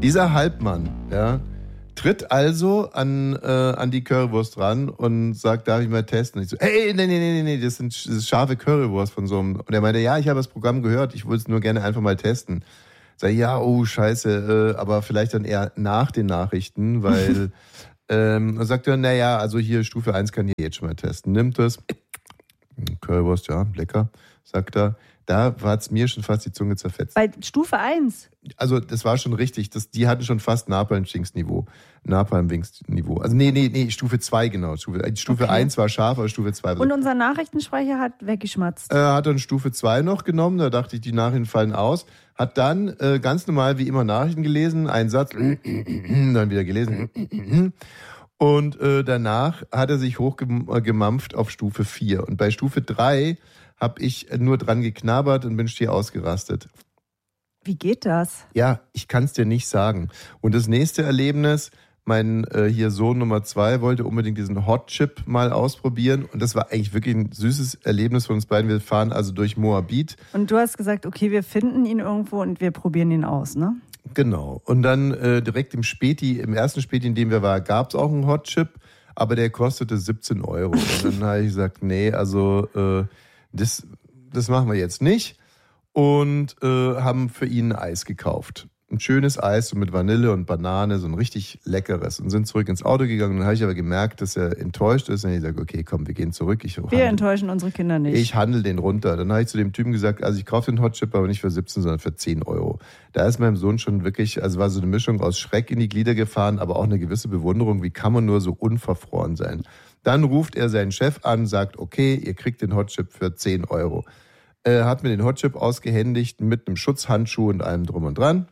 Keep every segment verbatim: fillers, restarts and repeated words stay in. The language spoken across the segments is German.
Dieser Halbmann, ja, tritt also an, äh, an die Currywurst ran und sagt, darf ich mal testen? Und ich so, hey, nee, nee, nee, nee, das sind das ist scharfe Currywurst von so einem. Und er meinte, ja, ich habe das Programm gehört, ich wollte es nur gerne einfach mal testen. Sag ich, ja, oh, scheiße, äh, aber vielleicht dann eher nach den Nachrichten, weil, ähm, und sagt er, naja, also hier Stufe eins kann ich jetzt schon mal testen. Nimmt es, Currywurst, ja, lecker, sagt er. Da war es mir schon fast die Zunge zerfetzt. Bei Stufe eins? Also das war schon richtig. Das, die hatten schon fast Napalm-Wings-Niveau. Napalm-Wings-Niveau. Also nee, nee, nee, Stufe zwei genau. Stufe, Stufe okay. eins war scharf, aber Stufe zwei war... Und unser Nachrichtensprecher hat weggeschmatzt. Er äh, hat dann Stufe zwei noch genommen. Da dachte ich, die Nachrichten fallen aus. Hat dann äh, ganz normal wie immer Nachrichten gelesen. Einen Satz, dann wieder gelesen. Und äh, danach hat er sich hochgemampft auf Stufe vier. Und bei Stufe drei... habe ich nur dran geknabbert und bin schier ausgerastet. Wie geht das? Ja, ich kann es dir nicht sagen. Und das nächste Erlebnis, mein äh, hier Sohn Nummer zwei wollte unbedingt diesen Hot Chip mal ausprobieren. Und das war eigentlich wirklich ein süßes Erlebnis von uns beiden. Wir fahren also durch Moabit. Und du hast gesagt, okay, wir finden ihn irgendwo und wir probieren ihn aus, ne? Genau. Und dann äh, direkt im Späti, im ersten Späti, in dem wir waren, gab es auch einen Hot Chip. Aber der kostete siebzehn Euro. Und dann habe ich gesagt, nee, also... Äh, Das, das machen wir jetzt nicht und äh, haben für ihn ein Eis gekauft. Ein schönes Eis so mit Vanille und Banane, so ein richtig leckeres. Und sind zurück ins Auto gegangen. Dann habe ich aber gemerkt, dass er enttäuscht ist. Und ich sage, okay, komm, wir gehen zurück. Ich wir handel, enttäuschen unsere Kinder nicht. Ich handle den runter. Dann habe ich zu dem Typen gesagt, also ich kaufe den Hot Chip, aber nicht für siebzehn, sondern für zehn Euro. Da ist meinem Sohn schon wirklich, also war so eine Mischung aus Schreck in die Glieder gefahren, aber auch eine gewisse Bewunderung. Wie kann man nur so unverfroren sein? Dann ruft er seinen Chef an, sagt, okay, ihr kriegt den Hotchip für zehn Euro. Er hat mir den Hotchip ausgehändigt mit einem Schutzhandschuh und allem drum und dran.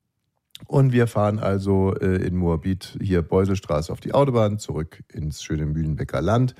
Und wir fahren also äh, in Moabit, hier Beuselstraße auf die Autobahn, zurück ins schöne Mühlenbecker Land.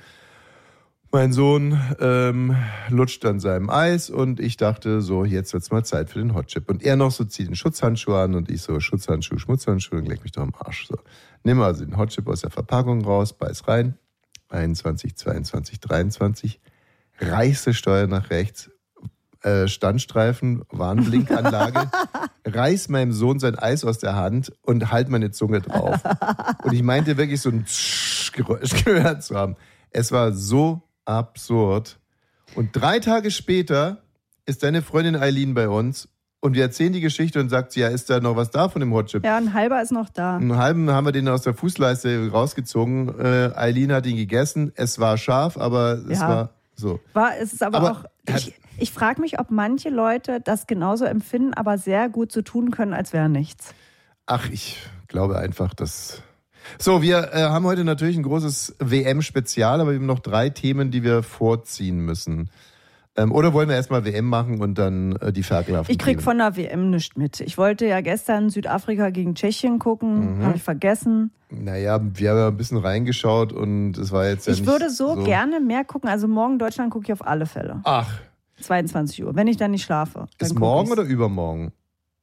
Mein Sohn ähm, lutscht an seinem Eis und ich dachte so, jetzt wird's mal Zeit für den Hotchip. Und er noch so zieht den Schutzhandschuh an und ich so, Schutzhandschuh, Schmutzhandschuh, und leck mich doch am Arsch. So. Nimm also den Hotchip aus der Verpackung raus, beiß rein. einundzwanzig, zweiundzwanzig, dreiundzwanzig, reichste Steuer nach rechts, äh, Standstreifen, Warnblinkanlage, reiß meinem Sohn sein Eis aus der Hand und halt meine Zunge drauf. Und ich meinte wirklich so ein Geräusch gehört zu haben. Es war so absurd. Und drei Tage später ist deine Freundin Eileen bei uns und wir erzählen die Geschichte und sagt sie, ja, ist da noch was da von dem Hotchip? Ja, ein halber ist noch da. Einen halben haben wir den aus der Fußleiste rausgezogen. Äh, Eileen hat ihn gegessen. Es war scharf, aber es ja. war so. War, es ist aber, aber auch... Ich, ich frage mich, ob manche Leute das genauso empfinden, aber sehr gut so tun können, als wäre nichts. Ach, ich glaube einfach, dass... So, wir äh, haben heute natürlich ein großes W M-Spezial, aber wir haben noch drei Themen, die wir vorziehen müssen. Ähm, oder wollen wir erstmal W M machen und dann äh, die ferkelhaften Ich krieg Themen? von der W M nichts mit. Ich wollte ja gestern Südafrika gegen Tschechien gucken, mhm. habe ich vergessen. Naja, wir haben ja ein bisschen reingeschaut und es war jetzt ja Ich nicht würde so, so gerne mehr gucken. Also morgen Deutschland gucke ich auf alle Fälle. Ach. zweiundzwanzig Uhr, wenn ich dann nicht schlafe. Dann Ist morgen ich's. Oder übermorgen?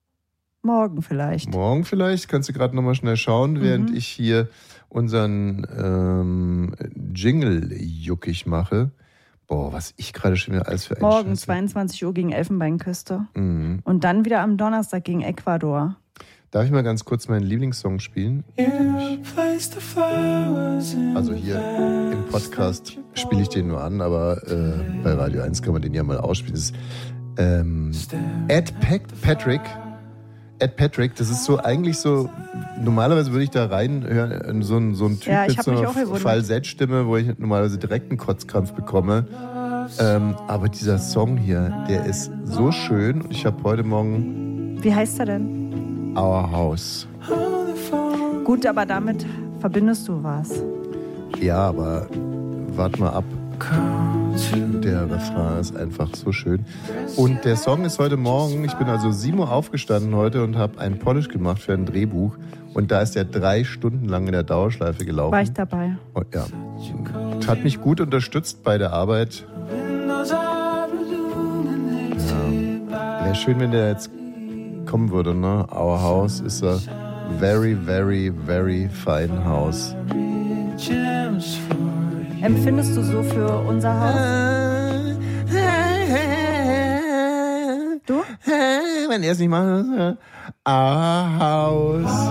Morgen vielleicht. Morgen vielleicht. Kannst du gerade nochmal schnell schauen, während mhm. ich hier unseren ähm, Jingle juckig mache. Boah, was ich gerade schon wieder alles für ein Morgen Scheiße. zweiundzwanzig Uhr gegen Elfenbeinküste. Mhm. Und dann wieder am Donnerstag gegen Ecuador. Darf ich mal ganz kurz meinen Lieblingssong spielen? Also hier im Podcast spiele ich den nur an, aber äh, bei Radio eins kann man den ja mal ausspielen. Das ist ähm, Ed Patrick. Ed Patrick, das ist so eigentlich so, normalerweise würde ich da reinhören, so ein, so ein Typ ja, mit so einer Falsettstimme, wo ich normalerweise direkt einen Kotzkrampf bekomme. Ähm, aber dieser Song hier, der ist so schön. Ich habe heute Morgen... Wie heißt er denn? Our House. Gut, aber damit verbindest du was. Ja, aber wart mal ab. Der Refrain ist einfach so schön. Und der Song ist heute Morgen, ich bin also sieben Uhr aufgestanden heute und habe einen Polish gemacht für ein Drehbuch. Und da ist der drei Stunden lang in der Dauerschleife gelaufen. War ich dabei. Und ja, hat mich gut unterstützt bei der Arbeit. Ja, wäre schön, wenn der jetzt kommen würde, ne? Our house is a very, very, very fine house. Empfindest du so für unser Haus? Du? nein, erst nicht machen. Our house.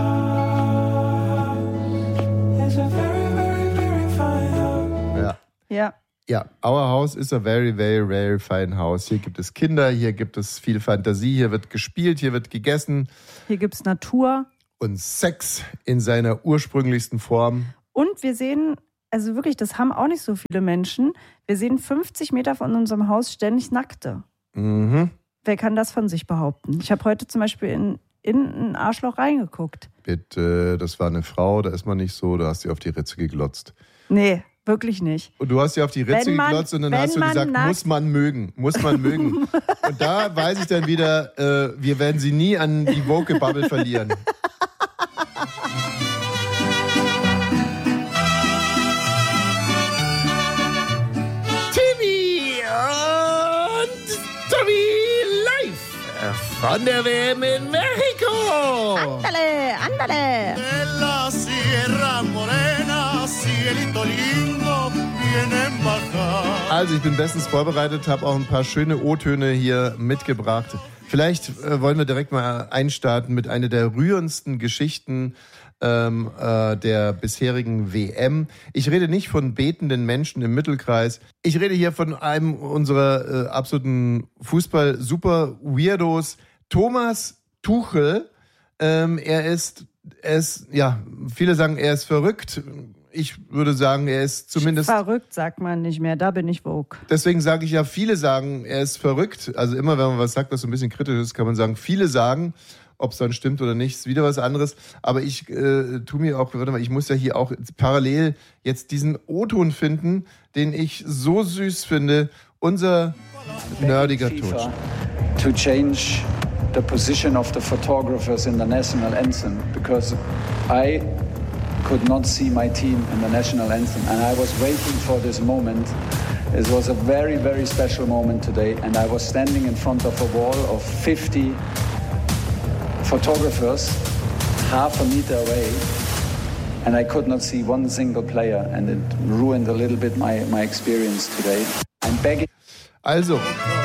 Ja. Ja. Ja, our house is a very, very, very fine house. Hier gibt es Kinder, hier gibt es viel Fantasie, hier wird gespielt, hier wird gegessen. Hier gibt es Natur. Und Sex in seiner ursprünglichsten Form. Und wir sehen, also wirklich, das haben auch nicht so viele Menschen, wir sehen fünfzig Meter von unserem Haus ständig Nackte. Mhm. Wer kann das von sich behaupten? Ich habe heute zum Beispiel in, in ein Arschloch reingeguckt. Bitte, das war eine Frau, da ist man nicht so, da hast du auf die Ritze geglotzt. Nee, wirklich nicht. Und du hast ja auf die Ritze man, geglotzt und dann hast du gesagt, nackt- muss man mögen, muss man mögen. Und da weiß ich dann wieder, äh, wir werden sie nie an die Woke-Bubble verlieren. Timmy und Tommy live von der W M in Mexiko. Andale, andale. La Sierra Morena, cielito lindo, vienen bajar. Also ich bin bestens vorbereitet, habe auch ein paar schöne O-Töne hier mitgebracht. Vielleicht äh, wollen wir direkt mal einstarten mit einer der rührendsten Geschichten ähm, äh, der bisherigen W M. Ich rede nicht von betenden Menschen im Mittelkreis. Ich rede hier von einem unserer äh, absoluten Fußball-Super-Weirdos, Thomas Tuchel. Ähm, er ist, er ist, ja, viele sagen, er ist verrückt. Ich würde sagen, er ist zumindest... Verrückt sagt man nicht mehr, da bin ich woke. Deswegen sage ich ja, viele sagen, er ist verrückt. Also immer, wenn man was sagt, was so ein bisschen kritisch ist, kann man sagen, viele sagen, ob es dann stimmt oder nicht, ist wieder was anderes. Aber ich äh, tue mir auch, warte mal, ich muss ja hier auch parallel jetzt diesen O-Ton finden, den ich so süß finde. Unser nerdiger Ton. To change the position of the photographers in the national anthem, because I could not see my team in the national anthem, and I was waiting for this moment. It was a very, very special moment today, and I was standing in front of a wall of fifty photographers, half a meter away, and I could not see one single player, and it ruined a little bit my, my experience today. I'm begging. Also,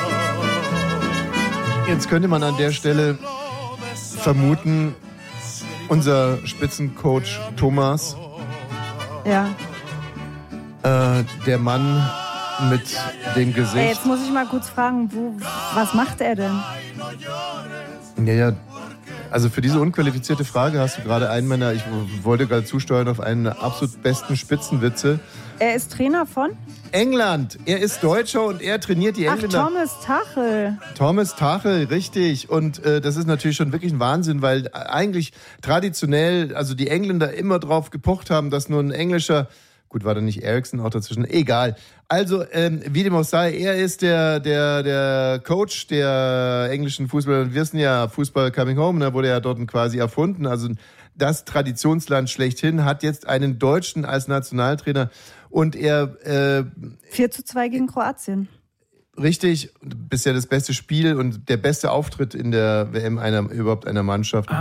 jetzt könnte man an der Stelle vermuten, unser Spitzencoach Thomas, Ja. äh, der Mann mit dem Gesicht. Ey, jetzt muss ich mal kurz fragen, wo, was macht er denn? Ja, ja. Also für diese unqualifizierte Frage hast du gerade einen meiner, ich wollte gerade zusteuern auf einen der absolut besten Spitzenwitze. Er ist Trainer von? England. Er ist Deutscher und er trainiert die Ach, Engländer. Thomas Tuchel. Thomas Tuchel, richtig. Und äh, das ist natürlich schon wirklich ein Wahnsinn, weil eigentlich traditionell, also die Engländer immer drauf gepocht haben, dass nur ein englischer, gut, war da nicht Eriksen auch dazwischen, egal. Also, ähm, wie dem auch sei, er ist der, der, der Coach der englischen Fußballer. Wir wissen ja, Fußball coming home, da wurde ja dort quasi erfunden. Also das Traditionsland schlechthin hat jetzt einen Deutschen als Nationaltrainer. Und er... Äh, vier zu zwei gegen Kroatien. Richtig, bisher das beste Spiel und der beste Auftritt in der W M einer, überhaupt einer Mannschaft.